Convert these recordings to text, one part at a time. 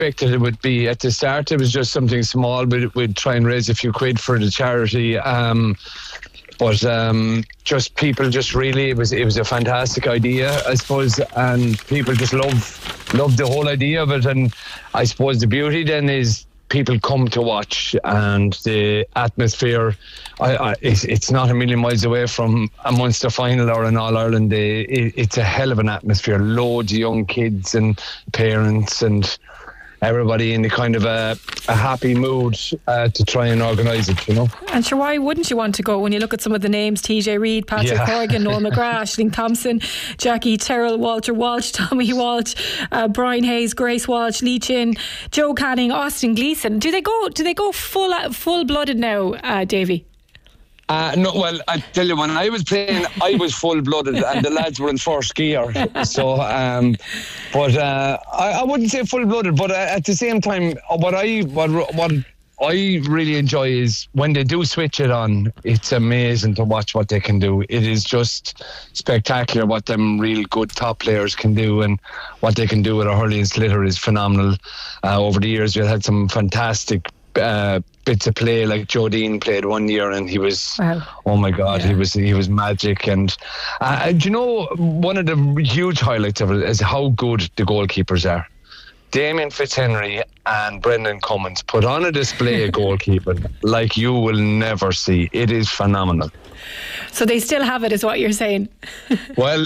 expected it would be. At the start, it was just something small. We'd try and raise a few quid for the charity. But just people just really, it was a fantastic idea, I suppose, and people just love the whole idea of it. And I suppose the beauty then is people come to watch, and the atmosphere, it's not a million miles away from a Munster final or an All-Ireland day. It's a hell of an atmosphere, loads of young kids and parents and everybody in the kind of a happy mood to try and organise it, you know. And sure, why wouldn't you want to go when you look at some of the names? TJ Reid, Patrick Horgan, Noel McGrath, Aisling Thompson, Jackie Terrell, Walter Walsh, Tommy Walsh, Brian Hayes, Grace Walsh, Lee Chin, Joe Canning, Austin Gleeson. Do they go full blooded now, Davy? No, well, I tell you, when I was playing, I was full-blooded and the lads were in first gear. So, but I wouldn't say full-blooded, but at the same time, what I really enjoy is when they do switch it on, it's amazing to watch what they can do. It is just spectacular what them real good top players can do, and what they can do with a hurley and sliotar is phenomenal. Over the years, we've had some fantastic bits of play, like Joe Dean played one year and he was oh my God, he was magic. And do you know, one of the huge highlights of it is how good the goalkeepers are. Damien Fitzhenry and Brendan Cummins put on a display of goalkeeping like you will never see. It is phenomenal. So they still have it, is what you're saying? Well,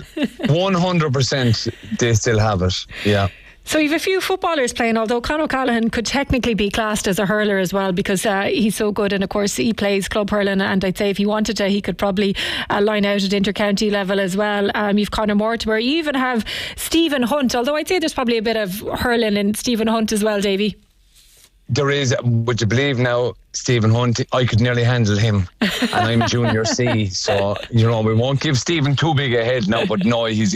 100% they still have it, yeah. So you've a few footballers playing, although Conor O'Callaghan could technically be classed as a hurler as well, because he's so good, and of course he plays club hurling, and I'd say if he wanted to, he could probably line out at inter-county level as well. You've Conor Mortimer, you even have Stephen Hunt, although I'd say there's probably a bit of hurling in Stephen Hunt as well, Davy. There is, would you believe now, Stephen Hunt, I could nearly handle him, and I'm junior C, so you know we won't give Stephen too big a head now, but no, he's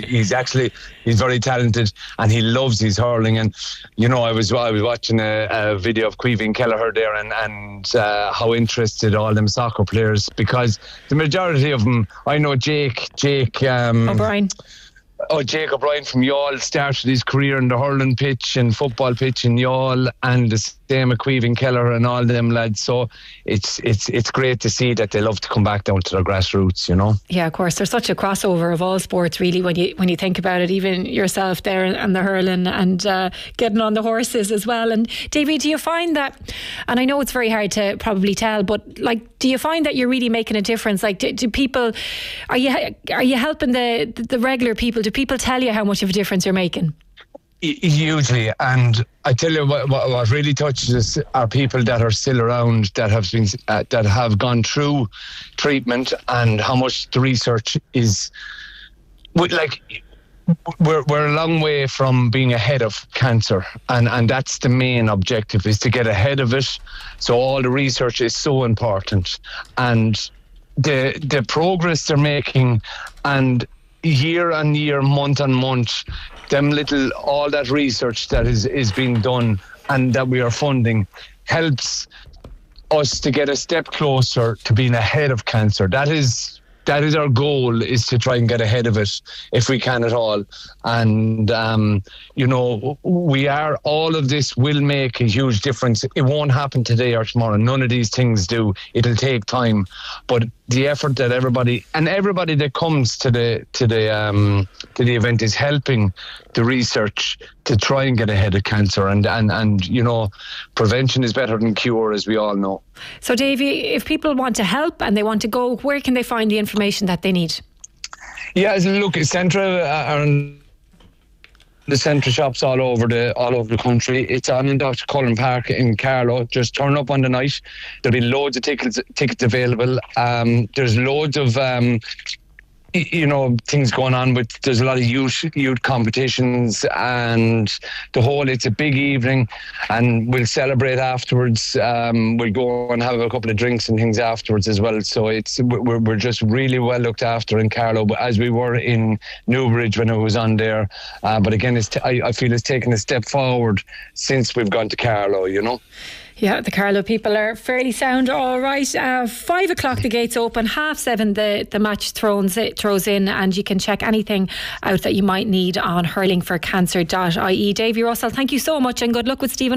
very talented and he loves his hurling. And you know, I was watching a video of Caoimhín Kelleher there, and how interested all them soccer players, because the majority of them, I know Jake O'Brien. Jake O'Brien from Youghal started his career in the hurling pitch and football pitch in Youghal, and the same with Caoimhín Kelleher and all them lads. So it's great to see that they love to come back down to their grassroots, you know. Yeah, of course. There's such a crossover of all sports, really, when you think about it. Even yourself there and the hurling and getting on the horses as well. And Davy, do you find that? And I know it's very hard to probably tell, but like, do you find that you're really making a difference? Like, do people? Are you helping the regular people? Do people tell you how much of a difference you're making? Hugely. And I tell you what really touches us are people that are still around, that have gone through treatment, and how much the research is. Like, we're a long way from being ahead of cancer, and that's the main objective, is to get ahead of it. So all the research is so important, and the progress they're making, and year on year, month on month, all that research that is being done and that we are funding helps us to get a step closer to being ahead of cancer. That is our goal, is to try and get ahead of it if we can at all. And you know, all of this will make a huge difference. It won't happen today or tomorrow. None of these things do. It'll take time, but the effort that everybody that comes to the event is helping the research to try and get ahead of cancer, and you know, prevention is better than cure, as we all know. So Davy, if people want to help and they want to go, where can they find the information that they need? Yeah, look, Centra the Centra shops all over the country. It's on in Dr. Cullen Park in Carlow. Just turn up on the night. There'll be loads of tickets available. There's loads of things going on there's a lot of youth competitions, and it's a big evening, and we'll celebrate afterwards. We'll go and have a couple of drinks and things afterwards as well. So we're just really well looked after in Carlow, as we were in Newbridge when it was on there. But again, I feel it's taken a step forward since we've gone to Carlow, you know. Yeah, the Carlow people are fairly sound. All right, 5 o'clock the gates open, 7:30 the match throws in, and you can check anything out that you might need on hurlingforcancer.ie. Davy Russell, thank you so much and good luck with Stephen